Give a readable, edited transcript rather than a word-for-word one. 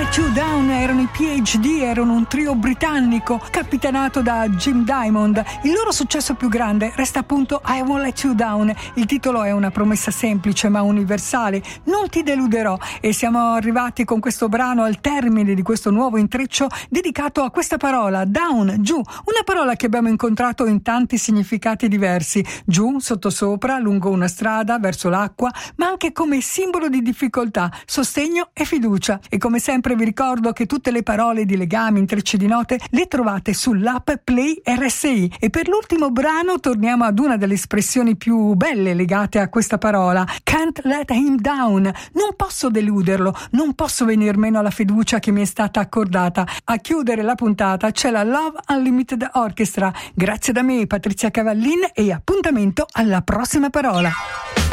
Let You Down erano i PhD, erano un trio britannico capitanato da Jim Diamond. Il loro successo più grande resta appunto I Won't Let You Down. Il titolo è una promessa semplice ma universale: non ti deluderò. E siamo arrivati con questo brano al termine di questo nuovo intreccio dedicato a questa parola, down, giù, una parola che abbiamo incontrato in tanti significati diversi: giù, sottosopra, lungo una strada, verso l'acqua, ma anche come simbolo di difficoltà, sostegno e fiducia. E come sempre vi ricordo che tutte le parole di legami, intrecci di note le trovate sull'app Play RSI. E per l'ultimo brano torniamo ad una delle espressioni più belle legate a questa parola: can't let him down. Non posso deluderlo, non posso venir meno alla fiducia che mi è stata accordata. A chiudere la puntata c'è la Love Unlimited Orchestra. Grazie da me, Patrizia Cavallin, e appuntamento alla prossima parola.